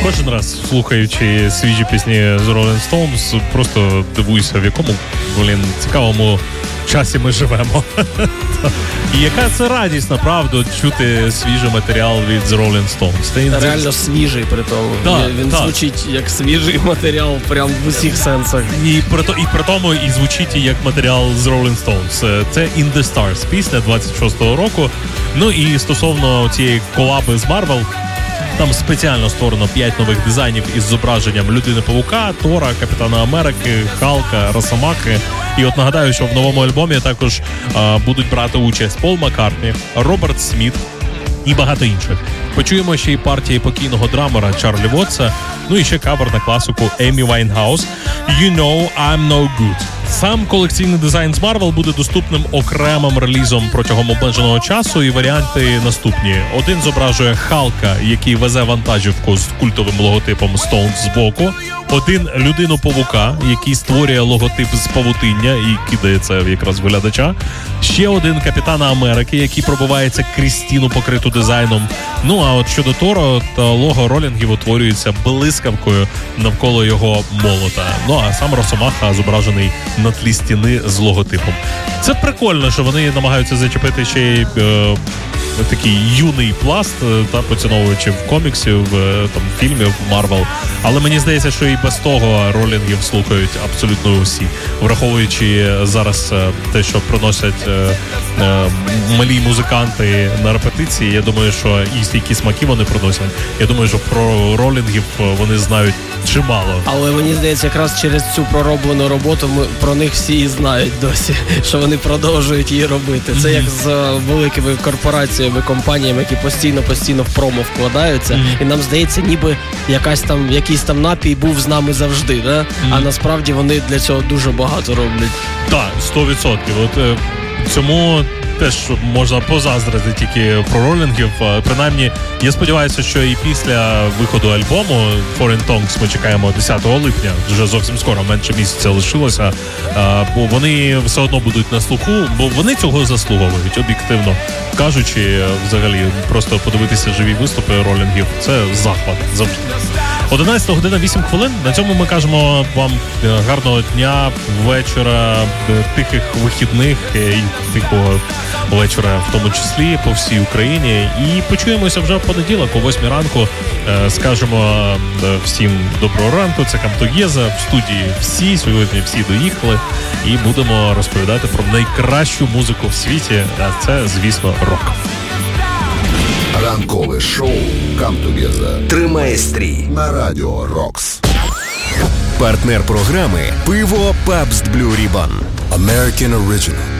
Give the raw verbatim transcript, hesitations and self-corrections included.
кожен раз, слухаючи свіжі пісні з Rolling Stones, просто дивуюся, в якому, блін, цікавому часі ми живемо. І яка це радість, направду, чути свіжий матеріал від The Rolling Stones. Це реально свіжий, при тому. Да, Він да. звучить як свіжий матеріал, прям в усіх сенсах. І при, і при тому і звучить як матеріал з Rolling Stones. Це In The Stars, пісня двадцять шостого року. Ну і стосовно цієї колаби з Marvel, там спеціально створено п'ять нових дизайнів із зображенням Людини-павука, Тора, Капітана Америки, Халка, Росомахи. І от нагадаю, що в новому альбомі також а, будуть брати участь Пол Маккартні, Роберт Сміт і багато інших. Почуємо ще й партії покійного драмера Чарлі Вотса, ну і ще кавер на класику Емі Вайнхаус «You know I'm no good». Сам колекційний дизайн з Marvel буде доступним окремим релізом протягом обмеженого часу, і варіанти наступні. Один зображує Халка, який везе вантажівку з культовим логотипом Stones збоку. Один Людину-павука, який створює логотип з павутиння і кидає це якраз в глядача. Ще один Капітана Америки, який пробивається крізь стіну, покриту дизайном. Ну а от щодо Торо, то лого ролінгів утворюється блискавкою навколо його молота. Ну а сам Росомаха зображений на тлі стіни з логотипом. Це прикольно, що вони намагаються зачепити ще й е, такий юний пласт, та поціновуючи в коміксів, там фільмів Марвел. Але мені здається, що і без того ролінгів слухають абсолютно всі. Враховуючи зараз те, що приносять е, е, малі музиканти на репетиції, я думаю, що і стільки смаки вони приносять. Я думаю, що про ролінгів вони знають чимало. Але мені здається, якраз через цю пророблену роботу ми про них всі і знають досі, що вони продовжують її робити. Це mm-hmm. як з великими корпораціями, компаніями, які постійно-постійно в промо вкладаються, mm-hmm. і нам здається, ніби якась там, якийсь там напій був з нами завжди, да? Mm-hmm. А насправді вони для цього дуже багато роблять. Так, сто відсотків. От е, цьому теж можна позаздрити тільки про ролінгів. Принаймні, я сподіваюся, що і після виходу альбому Foreign Tongues ми чекаємо десятого липня, вже зовсім скоро, менше місяця лишилося, бо вони все одно будуть на слуху, бо вони цього заслуговують, об'єктивно кажучи, взагалі, просто подивитися живі виступи ролінгів, це захват завжди. одинадцята година вісім хвилин. На цьому ми кажемо вам гарного дня, вечора, тихих вихідних і тихого вечора, в тому числі по всій Україні. І почуємося вже в понеділок о восьмій ранку. Скажемо всім доброго ранку. Це Камтогєза. В студії всі. Сьогодні всі доїхали. І будемо розповідати про найкращу музику в світі. А це, звісно, рок. Ранкове шоу Камтогєза тримає стрій на Радіо Рокс. Партнер програми «Пиво Пабст Блю Рібан». American Original.